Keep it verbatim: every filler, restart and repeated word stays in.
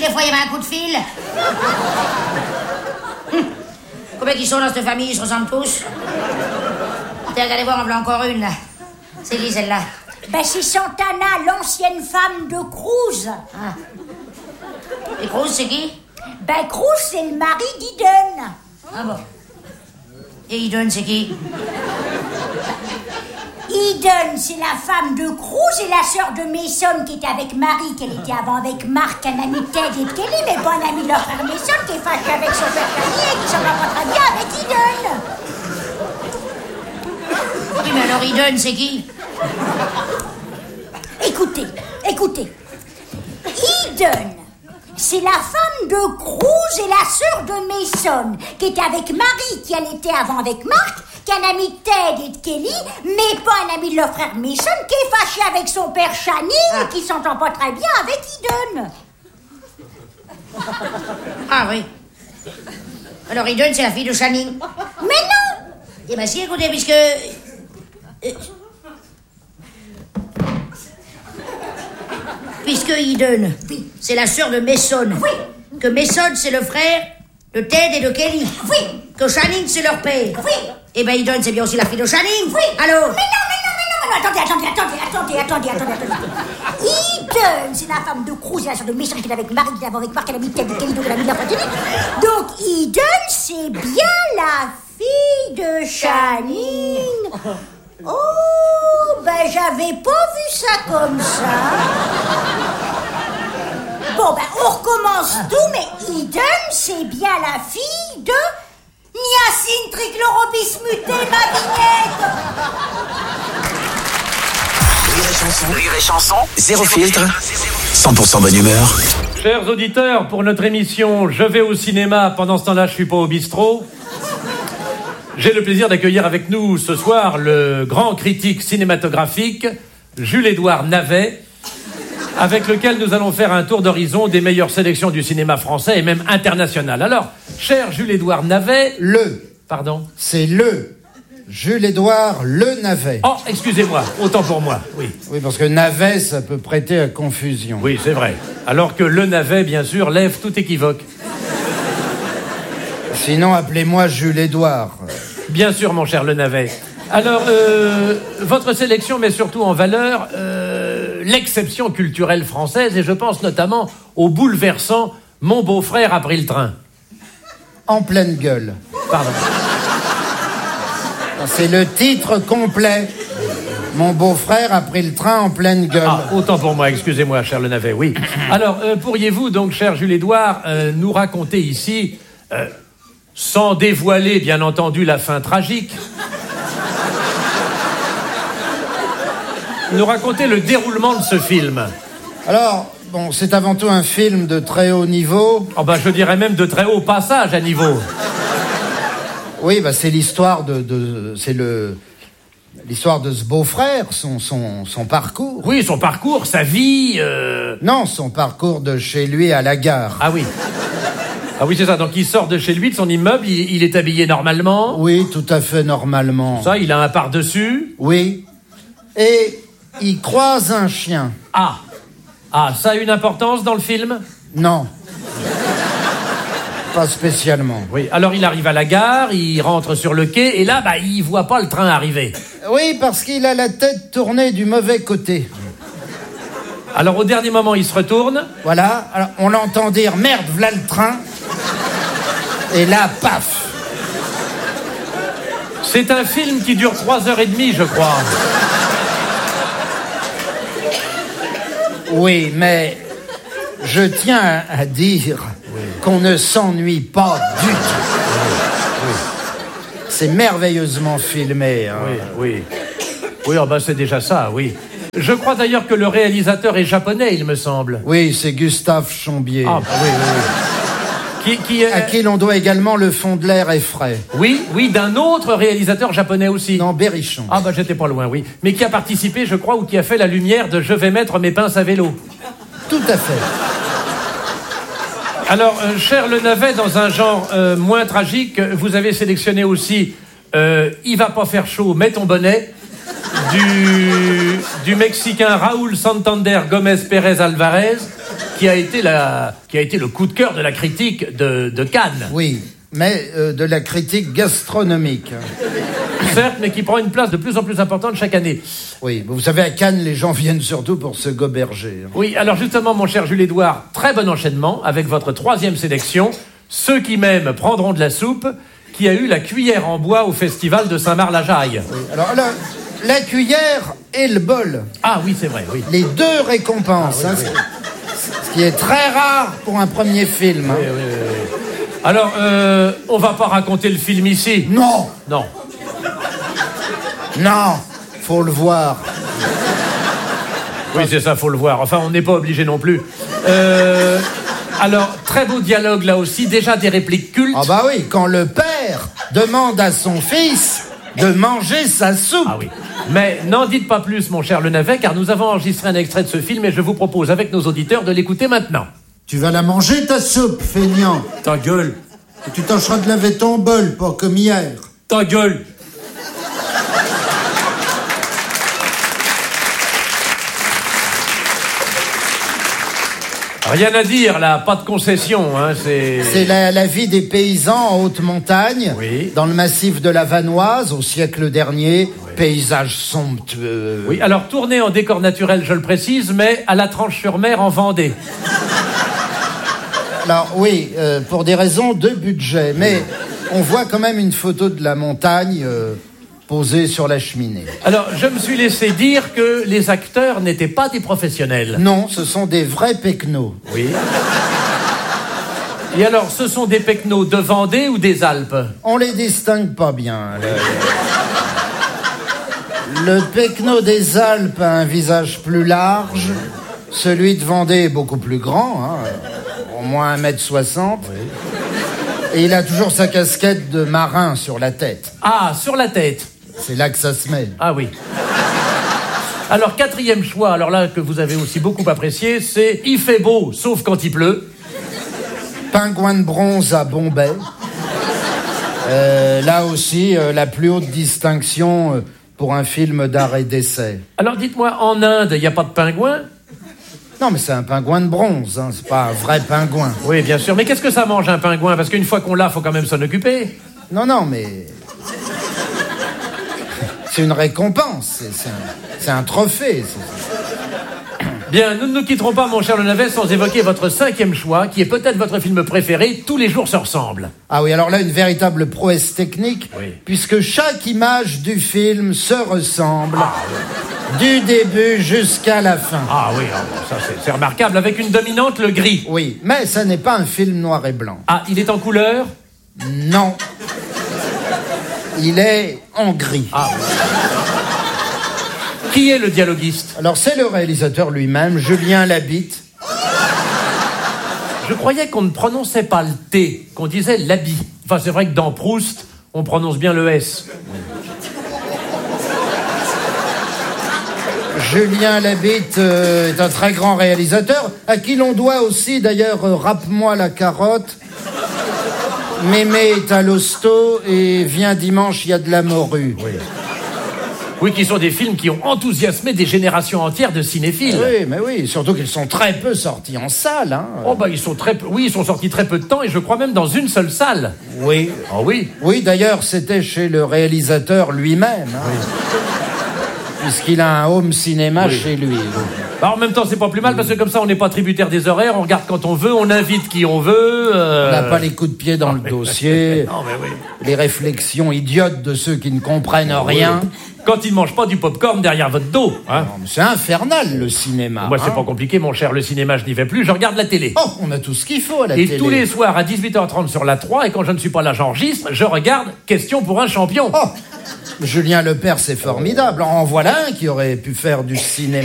des fois il y avait un coup de fil. Hum. Combien qu'ils sont dans cette famille, ils se ressemblent tous. T'es regardez voir, en voilà encore une, là. C'est qui, celle-là? Ben, c'est Santana, l'ancienne femme de Cruz. Ah. Et Cruz, c'est qui? Ben, Cruz, c'est le mari d'Eden. Ah bon. Et Eden, c'est qui? Eden, c'est la femme de Cruz et la sœur de Mason qui était avec Marie, qu'elle était avant avec Marc, un ami de Ted et de Kelly, mais pas un ami de leur frère Mason qui est fâché avec son père Fanny et qui s'en va pas très bien avec Eden. Oui, mais alors Eden, c'est qui? Écoutez, écoutez. Eden, c'est la femme de Cruz et la sœur de Mason qui était avec Marie, qui elle était avant avec Marc, qui est un ami de Ted et de Kelly, mais pas un ami de leur frère Mason, qui est fâché avec son père Channing ah. et qui s'entend pas très bien avec Eden. Ah oui. Alors Eden, c'est la fille de Channing. Mais non. Eh ben si, écoutez, puisque... Euh... Puisque Eden, oui. c'est la sœur de Mason. Oui. Que Mason, c'est le frère de Ted et de Kelly. Oui. Que Channing, c'est leur père. Oui. Et ben Eden, c'est bien aussi la fille de Channing. Oui. Alors? Mais non, mais non, mais non, mais non, attendez, attendez, attendez, attendez, attendez, attendez, attendez. Eden, c'est la femme de Cruz et la sœur de Mason qui est avec Marie, qui est avec Marc, elle a mis Ted et Kelly, donc elle a mis la famille. Donc Eden, c'est bien la fille de Channing. Oh, ben j'avais pas vu ça comme ça. Bon, ben on recommence tout, mais Eden, c'est bien la fille de Niacine Trichlorobismutée, ma vignette. Rire et chanson, rire et chanson, zéro filtre, cent pour cent bonne humeur. Chers auditeurs, pour notre émission Je vais au cinéma, pendant ce temps-là je suis pas au bistrot, j'ai le plaisir d'accueillir avec nous ce soir le grand critique cinématographique Jules-Édouard Navet, avec lequel nous allons faire un tour d'horizon des meilleures sélections du cinéma français et même international. Alors, cher Jules-Édouard Navet... Le. Pardon? C'est le. Jules-Édouard Le Navet. Oh, excusez-moi, autant pour moi, oui. Oui, parce que Navet, ça peut prêter à confusion. Oui, c'est vrai. Alors que Le Navet, bien sûr, lève tout équivoque. Sinon, appelez-moi Jules-Édouard. Bien sûr, mon cher Le Navet. Alors, euh, votre sélection met surtout en valeur euh, l'exception culturelle française, et je pense notamment au bouleversant « Mon beau-frère a pris le train ». En pleine gueule. Pardon. C'est le titre complet. Mon beau-frère a pris le train en pleine gueule. Ah, autant pour moi, excusez-moi, cher Le Navet, oui. Alors, euh, pourriez-vous donc, cher Jules-Édouard, euh, nous raconter ici... Euh, sans dévoiler, bien entendu, la fin tragique, nous raconter le déroulement de ce film. Alors, bon, c'est avant tout un film de très haut niveau. Oh ben, je dirais même de très haut passage à niveau. Oui, bah, c'est l'histoire de... de c'est le... L'histoire de ce beau-frère, son, son, son parcours. Oui, son parcours, sa vie... Euh... Non, son parcours de chez lui à la gare. Ah oui. Ah oui, c'est ça. Donc, il sort de chez lui, de son immeuble, il, il est habillé normalement. Oui, tout à fait normalement. Ça, il a un par-dessus. Oui. Et il croise un chien. Ah. Ah, ça a une importance dans le film? Non. Pas spécialement. Oui, alors il arrive à la gare, il rentre sur le quai, et là, bah, il voit pas le train arriver. Oui, parce qu'il a la tête tournée du mauvais côté. Alors, au dernier moment, il se retourne. Voilà, alors on l'entend dire « Merde, v'là le train !» Et là, paf. C'est un film qui dure trois heures et demie, je crois. Oui, mais je tiens à dire oui. qu'on ne s'ennuie pas du tout. Oui, oui. C'est merveilleusement filmé. Hein. Oui, oui. Oui, oh ben c'est déjà ça, oui. Je crois d'ailleurs que le réalisateur est japonais, il me semble. Oui, c'est Gustave Chambier. Ah, bah oui, oui, oui. Qui, qui est... À qui l'on doit également Le Fond de l'air est frais. Oui, oui, d'un autre réalisateur japonais aussi. Non, Berrichon. Ah bah j'étais pas loin, oui. Mais qui a participé, je crois, ou qui a fait la lumière de « Je vais mettre mes pinces à vélo ». Tout à fait. Alors, euh, cher Le Navet, dans un genre euh, moins tragique, vous avez sélectionné aussi euh, « Il va pas faire chaud, mets ton bonnet » du, du Mexicain Raúl Santander Gómez Pérez Alvarez. qui a été, la, qui a été le coup de cœur de la critique de, de Cannes. Oui, mais euh, de la critique gastronomique. Certes, mais qui prend une place de plus en plus importante chaque année. Oui, vous savez, à Cannes, les gens viennent surtout pour se goberger. Oui, alors justement, mon cher Jules-Édouard, très bon enchaînement avec votre troisième sélection. Ceux qui m'aiment prendront de la soupe, qui a eu la cuillère en bois au festival de Saint-Marc-la-Jaille. Oui, alors là, la cuillère et le bol. Ah oui, c'est vrai, oui. Les deux récompenses, Ah, hein, oui, oui. Ce qui est très rare pour un premier film. Oui, oui, oui, oui. Alors, euh, on va pas raconter le film ici. Non, Non. non, faut le voir. Oui, c'est ça, faut le voir. Enfin, on n'est pas obligé non plus. Euh, alors, très beau dialogue là aussi, déjà des répliques cultes. Ah bah oui, quand le père demande à son fils de manger sa soupe. Ah oui. Mais n'en dites pas plus, mon cher Le Navet, car nous avons enregistré un extrait de ce film et je vous propose, avec nos auditeurs, de l'écouter maintenant. Tu vas la manger, ta soupe, feignant. Ta gueule. Et tu tâcheras de laver ton bol, pas comme hier. Ta gueule. Rien à dire, là, pas de concession, hein, c'est... C'est la, la vie des paysans en haute montagne, Oui. dans le massif de la Vanoise, au siècle dernier. Paysage somptueux. Oui, alors tourné en décor naturel, je le précise, mais à la Tranche-sur-Mer en Vendée. Alors oui, euh, pour des raisons de budget, mais on voit quand même une photo de la montagne euh, posée sur la cheminée. Alors, je me suis laissé dire que les acteurs n'étaient pas des professionnels. Non, ce sont des vrais pecnos. Oui. Et alors, ce sont des pecnos de Vendée ou des Alpes? On les distingue pas bien. Le, le pecno des Alpes a un visage plus large, celui de Vendée est beaucoup plus grand, hein, au moins un mètre soixante. Et il a toujours sa casquette de marin sur la tête. Ah, sur la tête. C'est là que ça se met. Ah oui. Alors, quatrième choix, alors là, que vous avez aussi beaucoup apprécié, c'est « Il fait beau, sauf quand il pleut ». Pingouin de bronze à Bombay. Euh, là aussi, euh, la plus haute distinction euh, pour un film d'art et d'essai. Alors, dites-moi, en Inde, il n'y a pas de pingouin? Non, mais c'est un pingouin de bronze, hein, c'est pas un vrai pingouin. Oui, bien sûr. Mais qu'est-ce que ça mange, un pingouin? Parce qu'une fois qu'on l'a, faut quand même s'en occuper. Non, non, mais... c'est une récompense, c'est, c'est, un, c'est un trophée. C'est... Bien, nous ne nous quitterons pas, mon cher Le Navet, sans évoquer votre cinquième choix, qui est peut-être votre film préféré, Tous les jours se ressemblent. Ah oui, alors là, une véritable prouesse technique, Oui. puisque chaque image du film se ressemble, Ah, du début jusqu'à la fin. Ah oui, ah, bon, ça c'est, c'est remarquable, avec une dominante, le gris. Oui, mais ça n'est pas un film noir et blanc. Ah, il est en couleur? Non. Il est en gris. Ah. Qui est le dialoguiste? Alors c'est le réalisateur lui-même, Julien Labitte. Je croyais qu'on ne prononçait pas le T, qu'on disait l'habit. Enfin, c'est vrai que dans Proust, on prononce bien le S. Julien Labitte euh, est un très grand réalisateur, à qui l'on doit aussi d'ailleurs euh, Rappe-moi la carotte, Mémé est à l'hosto et Viens dimanche, il y a de la morue. Oui. Oui, qui sont des films qui ont enthousiasmé des générations entières de cinéphiles. Oui, mais oui, surtout qu'ils sont très peu sortis en salle. Hein. Oh bah ils sont très peu... Oui, ils sont sortis très peu de temps et je crois même dans une seule salle. Oui. Oh oui. Oui, d'ailleurs, c'était chez le réalisateur lui-même. Hein. Oui. Puisqu'il a un home cinéma Oui. chez lui. Bah, en même temps, c'est pas plus mal parce que comme ça, on n'est pas tributaire des horaires, on regarde quand on veut, on invite qui on veut. Euh... On n'a pas les coups de pied dans le dossier, Non, mais oui. les réflexions idiotes de ceux qui ne comprennent rien. Quand ils ne mangent pas du popcorn derrière votre dos. Hein. Non, mais c'est infernal, le cinéma. Moi, c'est hein. pas compliqué, mon cher. Le cinéma, je n'y vais plus, je regarde la télé. Oh, on a tout ce qu'il faut à la Et télé. tous les soirs à dix-huit heures trente sur la trois, et quand je ne suis pas là, j'enregistre, je regarde Question pour un champion. Oh, Julien Lepers, c'est formidable. En voilà un qui aurait pu faire du cinéma.